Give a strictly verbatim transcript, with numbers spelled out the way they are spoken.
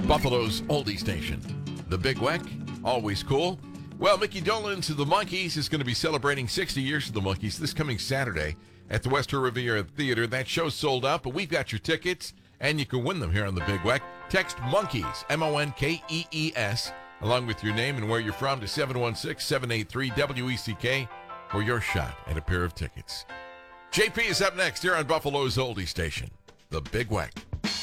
Buffalo's oldie station. The Big Weck, always cool. Well, Mickey Dolenz of the Monkees is going to be celebrating sixty years of the Monkees this coming Saturday at the Western Riviera Theater. That show's sold out, but we've got your tickets, and you can win them here on the Big Weck. Text Monkees, M O N K E E S, along with your name and where you're from to seven one six, seven eight three, W E C K for your shot at a pair of tickets. J P is up next here on Buffalo's oldie station, the Big Weck.